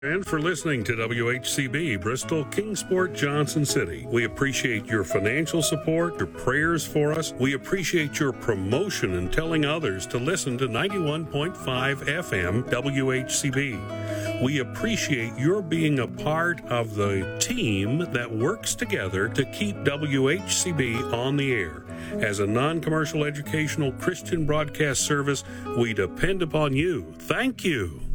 And for listening to WHCB, Bristol, Kingsport, Johnson City. We appreciate your financial support, your prayers for us. We appreciate your promotion and telling others to listen to 91.5 FM WHCB. We appreciate your being a part of the team that works together to keep WHCB on the air. As a non-commercial educational Christian broadcast service, we depend upon you. Thank you.